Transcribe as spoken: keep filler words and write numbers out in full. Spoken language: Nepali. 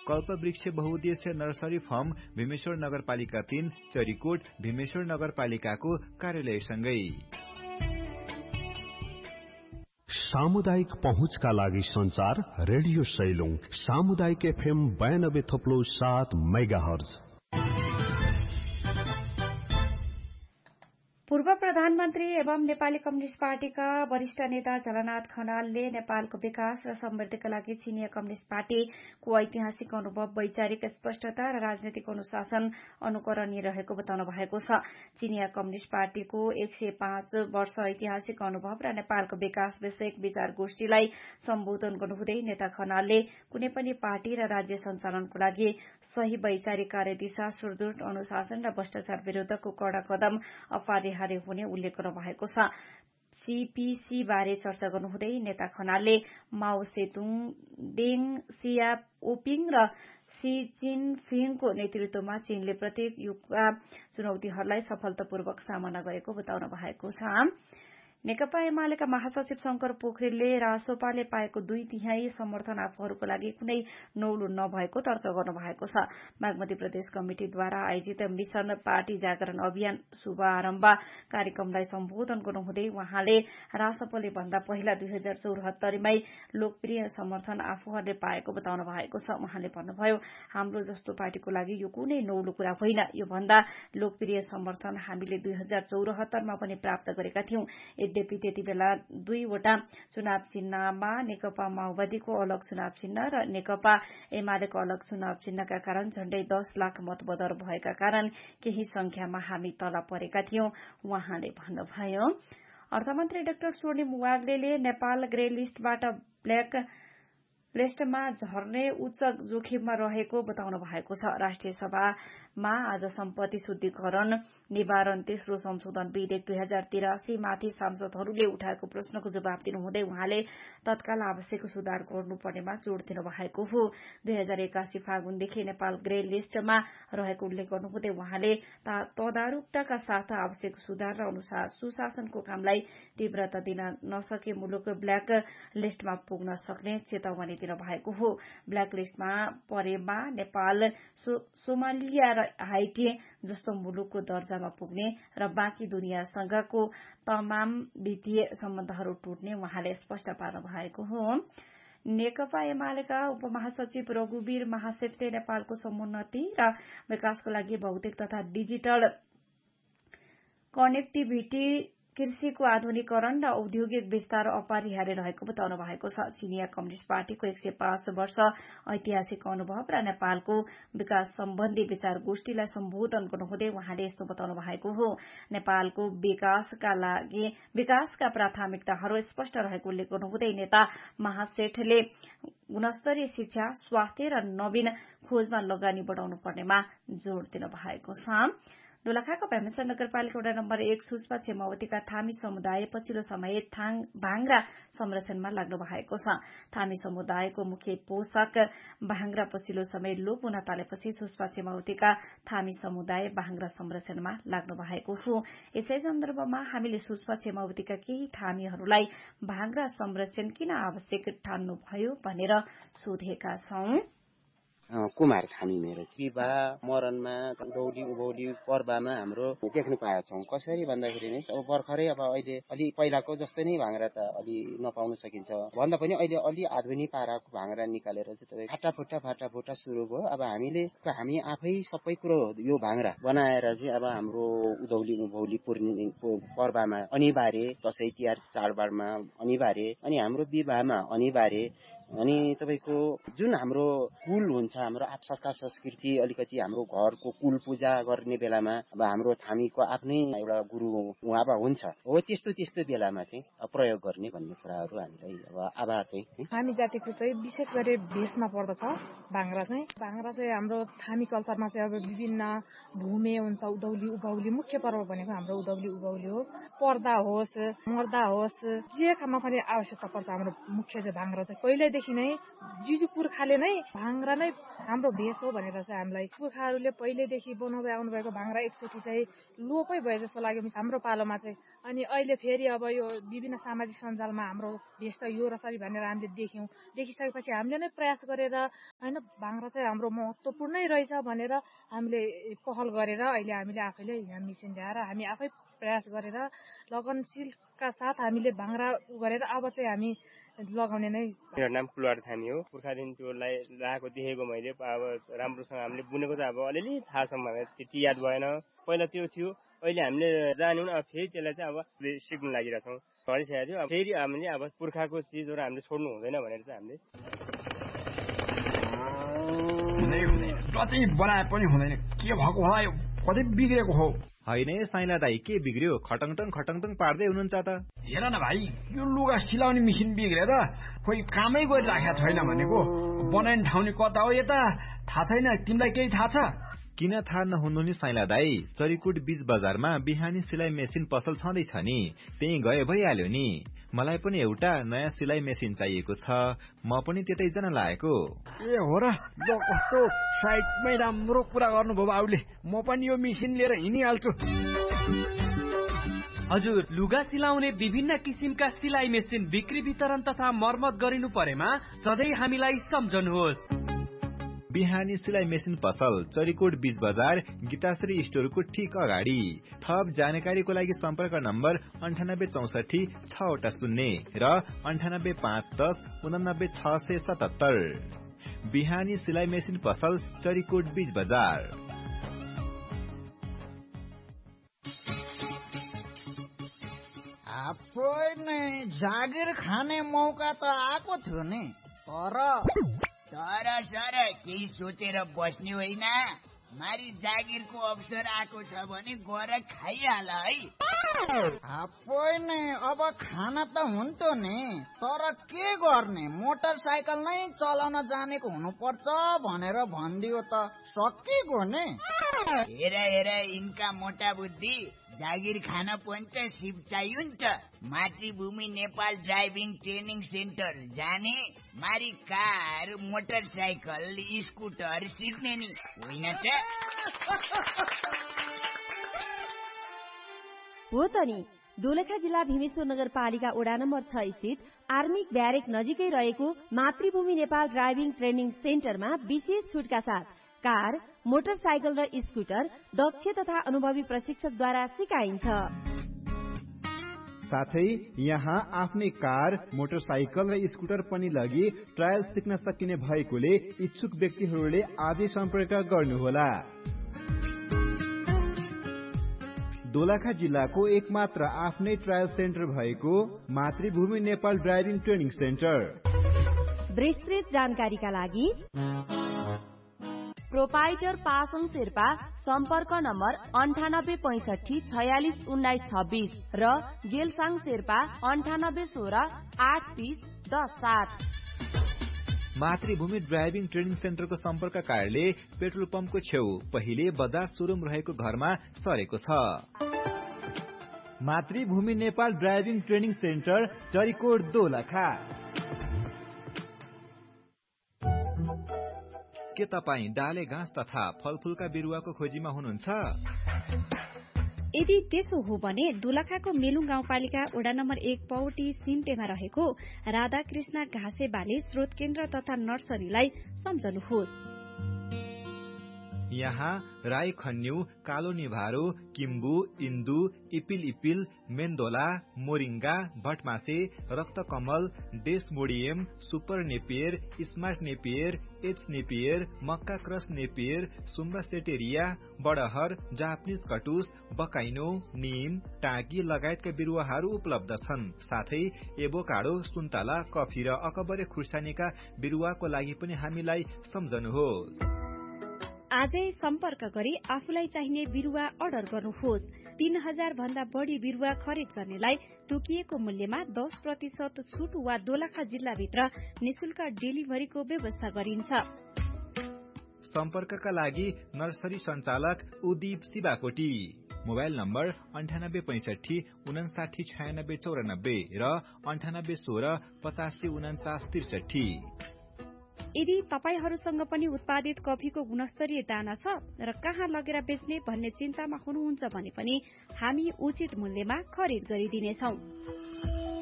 कल्पवृक्ष बहुउद्देश्य नर्सरी फर्म भीमेश्वर नगरपालिका तीन चरीकोट भीमेश्वर नगरपालिकाको कार्यालयसँगै सामुदायिक पहुँचका लागि संचार रेडियो सैलुङ सामुदायिक एफएम बयानब्बे थप्लो सात मेगाहर्ज। पूर्व प्रधानमन्त्री एवं नेपाली कम्युनिष्ट पार्टीका वरिष्ठ नेता झलनाथ खनालले नेपालको विकास र समृद्धिका लागि चिनिया कम्युनिष्ट पार्टीको ऐतिहासिक अनुभव वैचारिक स्पष्टता र राजनीतिक अनुशासन अनुकरणीय रहेको बताउनु भएको छ। चिनिया कम्युनिष्ट पार्टीको एक सय पाँच वर्ष ऐतिहासिक अनुभव र नेपालको विकास विषयक विचार गोष्ठीलाई सम्बोधन गर्नुहुँदै नेता खनालले कुनै पनि पार्टी र राज्य सञ्चालनको लागि सही वैचारिक कार्यदिशा सुदृढ अनुशासन र भ्रष्टाचार विरूद्धको कडा कदम अपरिहार्य हुने उल्लेख गर्नु भएको छ। सीपीसी बारे चर्चा गर्नुहुँदै नेता खनालले माओ सेतुङ डेङ सियाओपिङ र सी जिनफिङको नेतृत्वमा चीनले प्रत्येक युगका चुनौतीहरूलाई सफलतापूर्वक सामना गरेको बताउनु भएको छ। नेकपा एमालेका महासचिव शंकर पोखरेलले रासोपाले पाएको दुई तिहाई समर्थन आफूहरूको लागि कुनै नौलो नभएको तर्क गर्नु भएको छ। बागमती प्रदेश कमिटिद्वारा आयोजित मिशन पार्टी जागरण अभियान शुभारम्भ कार्यक्रमलाई सम्बोधन गर्नुहुँदै उहाँले रासोपाले भन्दा पहिला दुई हजार चौहत्तरीमै लोकप्रिय समर्थन आफूहरूले पाएको बताउनु भएको छ। उहाँले भन्नुभयो, हाम्रो जस्तो पार्टीको लागि यो कुनै नौलो कुरा होइन, यो भन्दा लोकप्रिय समर्थन हामीले दुई हजार चौहत्तरमा पनि प्राप्त गरेका थियौं। यद्यपि त्यति बेला दुईवटा चुनाव चिन्हमा नेकपा माओवादीको अलग चुनाव चिन्ह र नेकपा एमालेको अलग चुनाव चिन्हका कारण झण्डै दस लाख मतबदर भएका कारण केही संख्यामा हामी तल परेका थियौं, उहाँले भन्नुभयो। अर्थमन्त्री डाक्टर स्वर्णिम वाग्लेले नेपाल ग्रे लिस्टबाट ब्ल्याक लिस्टमा झर्ने उच्च जोखिममा रहेको बताउनु भएको छ। राष्ट्रिय सभामा आज सम्पत्ति शुद्धिकरण निवारण तेस्रो संशोधन विधेयक दुई हजार तिरासी माथि सांसदहरूले उठाएको प्रश्नको जवाब दिनुहुँदै उहाँले तत्काल आवश्यक सुधार गर्नुपर्नेमा जोड़ दिनु भएको हो। दुई हजार एकासी फागुनदेखि नेपाल ग्रे लिस्टमा रहेको उल्लेख गर्नुहुँदै उहाँले तदारुकताका साथ आवश्यक सुधार र सुशासनको कामलाई तीव्रता दिन नसके मुलुक ब्ल्याक लिस्टमा पुग्न सक्ने चेतावनी दिनु भएको हो। ब्ल्याक लिस्टमा परेमा नेपाल सोमालिया र हाइटी जस्तो मुलुकको दर्जामा पुग्ने र बाँकी दुनियासँगको तमाम वित्तीय सम्बन्धहरू टुट्ने उहाँले स्पष्ट पार्नु भएको हो। नेकपा एमालेका उपमहासचिव रघुवीर महासेठले नेपालको समुन्नति र विकासको लागि भौतिक तथा डिजिटल कनेक्टिभिटी कृषिको आधुनिकरण र औद्योगिक विस्तार अपरिहार्य रहेको बताउनु भएको छ। चिनिया कम्युनिष्ट पार्टीको एक सय पाँच वर्ष ऐतिहासिक अनुभव र नेपालको विकास सम्बन्धी विचार गोष्ठीलाई सम्बोधन गर्नुहुँदै उहाँले यस्तो बताउनु भएको हो। नेपालको विकासका लागि विकासका प्राथमिकताहरू स्पष्ट रहेको उल्लेख गर्नुहुँदै नेता महासेठले गुणस्तरीय शिक्षा, स्वास्थ्य र नवीन खोजमा लगानी बढ़ाउनु पर्नेमा जोड़ दिनु भएको छ। दोलखाका भीमेश्वर नगरपालिका वडा नम्बर एक सुस्पा छेमावतीका थामी समुदाय पछिल्लो समय थाङ भाङ्रा संरक्षणमा लाग्नु भएको छ। थामी समुदायको मुख्य पोषक भाङ्रा पछिल्लो समय लोप हुन थालेपछि सुस्पा छेमावतीका थामी समुदाय भाङ्रा संरक्षणमा लाग्नु भएको हो। यसै सन्दर्भमा हामीले सुस्पा छेमावतीका केही थामीहरूलाई भाङ्रा संरक्षण किन आवश्यक ठान्नुभयो भनेर सोधेका छौं। कुमार थामी मेरो विवाह मरणमा उभौली उभौली पर्वमा हाम्रो देख्नु पाएका छौँ। कसरी भन्दाखेरि नि अब भर्खरै अब अहिले अलि पहिलाको जस्तै नै भाङ्रा त अलि नपाउन सकिन्छ भन्दा पनि अहिले अलि आधुनिक पाराको भाङ्रा निकालेर चाहिँ फाटाफुट्टा फाटाफुट्टा सुरु भयो। अब हामीले हामी आफै सबै कुरो यो भाङ्रा बनाएर चाहिँ अब हाम्रो उधौली उभौली पूर्णि पर्वमा अनिवार्य, दसैँ तिहार चाडबाडमा अनिवार्य, अनि हाम्रो विवाहमा अनिवार्य, अनि तपाईँको जुन हाम्रो कुल हुन्छ हाम्रो संस्कार संस्कृति अलिकति हाम्रो घरको कुल पूजा गर्ने बेलामा अब हाम्रो थामीको आफ्नै एउटा गुरु उहाँ हुन्छ हो, त्यस्तो त्यस्तो बेलामा चाहिँ प्रयोग गर्ने भन्ने कुराहरू हामीलाई अब आभार चाहिँ थामी जातिको चाहिँ विशेष गरी भेषमा पर्दछ भाङ्रा चाहिँ। भाङ्रा चाहिँ हाम्रो थामी कल्चरमा चाहिँ अब विभिन्न भूमे हुन्छ, उधौली उभौली मुख्य पर्व भनेको हाम्रो उधौली उभौली हो। पर्दा होस् मर्दा होस् जे काममा पनि आवश्यकता पर्छ हाम्रो मुख्य चाहिँ भाङ्रा चाहिँ पहिल्यैदेखि पहिलेदेखि नै जिजु पुर्खाले नै भाङ्रा नै हाम्रो भेष हो भनेर चाहिँ हामीलाई पुर्खाहरूले पहिलेदेखि बनाउँदै आउनुभएको भाङ्रा एकचोटि चाहिँ लोपै भयो जस्तो लाग्यो हाम्रो पालोमा चाहिँ। अनि अहिले फेरि अब यो विभिन्न सामाजिक सञ्जालमा हाम्रो भेष त यो रसरी भनेर हामीले देख्यौँ। देखिसकेपछि हामीले नै प्रयास गरेर होइन भाङ्रा चाहिँ हाम्रो महत्त्वपूर्णै रहेछ भनेर हामीले पहल गरेर अहिले हामीले आफैले यहाँ मिसिन ल्याएर हामी आफै प्रयास गरेर लगनशीलका साथ हामीले भाङ्रा गरेर अब चाहिँ हामी लगाउने नै। मेरो नाम कुलवार थामी हो। पुर्खादेखि त्योलाई लगाएको देखेको मैले अब राम्रोसँग हामीले बुनेको चाहिँ अब अलिअलि थाहा छ मलाई, त्यति याद भएन। पहिला त्यो थियो, अहिले हामीले जान्यौँ अब फेरि त्यसलाई चाहिँ अब सिक्नु लागिरहेछौँ। भनिसकेको थियो फेरि हामीले अब पुर्खाको चिजहरू हामीले छोड्नु हुँदैन भनेर चाहिँ हामीले जति बनाए पनि हुँदैन। के भएको होला यो, कति बिग्रेको हो। होइन साइला दाई, के बिग्रियो? खटङटङ खटङटङ पार्दै हुनुहुन्छ त। हेर न भाइ, यो लुगा सिलाउने मेसिन बिग्रेर खोइ कामै गरिराखेको छैन भनेको। बनाउने ठाउँ कता हो यता थाहा छैन। तिमीलाई केही थाहा छ? किन थाहा नहुनु नि साइला दाई, चरीकोट बीच बजारमा बिहानी सिलाइ मेसिन पसल छँदैछ नि, त्यही गए भइहाल्यो नि। मलाई पनि एउटा नयाँ सिलाइ मेसिन चाहिएको छ, म पनि त्यतै जान लागेको। ए हो र, ल कस्तो साइडमै राम्रो कुरा गर्नुभयो बाबुले। म पनि यो मेसिन लिएर हिँडिहाल्छु। हजुर, लुगा सिलाउने विभिन्न किसिमका सिलाइ मेसिन बिक्री वितरण तथा मर्मत गरिनु परेमा सधैँ हामीलाई सम्झनुहोस्। बिहानी सिलाइ मेसिन पसल, चरीकोट बीच बजार, गीताश्री स्टोरको ठिक अगाडि। थप जानकारीको लागि सम्पर्क नम्बर अन्ठानब्बे चौसठी छवटा शून्य र अन्ठानब्बे पाँच दस उनानब्बे छ सय सतहत्तर। बिहानी सिलाइ मेसिन पसल, चरीकोट बीच बजार। जागिर खाने मौका त आएको थियो नि, तर तर सर केही सोचेर बस्ने होइन। मारी जागिरको अवसर आएको छ भने गएर खाइहाल है। होइन अब खाना त हुन्थ्यो नि, तर के गर्ने, मोटरसाइकल नै चलाउन जानेको हुनुपर्छ भनेर भनिदियो त सकिगयो नि। हेर हेर यिनका मोटा बुद्धि, जागिर खान पनि त सिप चाहियो नि त। मातृभूमि नेपाल ड्राइभिङ ट्रेनिङ सेन्टर जाने, मारी कार मोटरसाइकल स्कुटर सिक्ने नि होइन त। हो त नि, दोलखा जिल्ला भीमेश्वर नगरपालिका वडा नम्बर छ स्थित आर्मी ब्यारेक नजिकै रहेको मातृभूमि नेपाल ड्राइभिङ ट्रेनिङ सेन्टरमा विशेष छुटका साथ कार, मोटरसाइकल र स्कुटर दक्ष तथा अनुभवी प्रशिक्षकद्वारा सिकाइन्छ। साथै यहाँ आफ्नै कार, मोटरसाइकल र स्कुटर पनि लगी ट्रायल सिक्न सकिने भएकोले इच्छुक व्यक्तिहरूले आजै सम्पर्क गर्नुहोला। दोलखा जिल्लाको एकमात्र आफ्नै ट्रायल सेन्टर भएको मातृभूमि नेपाल ड्राइभिङ ट्रेनिङ सेन्टर। विस्तृत जानकारीका लागि प्रोपाइटर पासङ शेर्पा, सम्पर्क नम्बर अन्ठानब्बे पैंसठी छयालिस उन्नाइस छब्बीस र गेलसाङ शेर्पा अन्ठानब्बे सोह्र आठ तीस दस सात। मातृभूमि ड्राइभिङ ट्रेनिङ सेन्टरको सम्पर्क कार्यालय पेट्रोल पम्पको छेउ पहिले बजार सोरुम रहेको घरमा सरेको छ। मातृभूमि Nepal driving training centre, Charikot Dolakha. के तपाईँ डाले घाँस तथा फलफूलका बिरुवाको खोजीमा हुनुहुन्छ? यदि त्यसो हो भने दोलखाको मेलुङ गाउँपालिका वडा नम्बर एक पौटी सिमटेमा रहेको राधाकृष्ण घाँसे बाली स्रोत केन्द्र तथा नर्सरीलाई सम्झनुहोस्। यहाँ राई खन्यु, कालो निभारो, किम्बु, इन्दु, इपिल इपिल, मेन्दोला, moringa, भटमासे, रक्तकमल, डेसमोडियम, super Napier, smart Napier, H Napier, मक्का क्रस नेपियर, सुम्बा सेटेरिया, बडहर, जापानिज कटुस, बकाइनो, निम, टाँकी लगायतका बिरुवाहरू उपलब्ध छन्। साथै एभोकाडो, सुन्तला, कफी र अकबरे खुर्सानीका बिरुवाको लागि पनि हामीलाई सम्झनुहोस्। आजै सम्पर्क गरी आफूलाई चाहिने बिरुवा अर्डर गर्नुहोस्। तीन हजार भन्दा बढी बिरुवा खरिद गर्नेलाई तोकिएको मूल्यमा दस प्रतिशत छुट वा दोलखा जिल्लाभित्र निशुल्क डेलिभरीको व्यवस्था गरिन्छ। सम्पर्कका लागि नर्सरी सञ्चालक उदीप शिवाकोटी। मोबाइल नम्बर अन्ठानब्बे पैंसठी उनासाठी छयानब्बे चौरानब्बे र अन्ठानब्बे सोह्र पचासी उनाचास त्रिसठी। यदि तपाईहरूसँग पनि उत्पादित कफीको गुणस्तरीय दाना छ र कहाँ लगेर बेच्ने भन्ने चिन्तामा हुनुहुन्छ भने पनि हामी उचित मूल्यमा खरिद गरिदिनेछौं।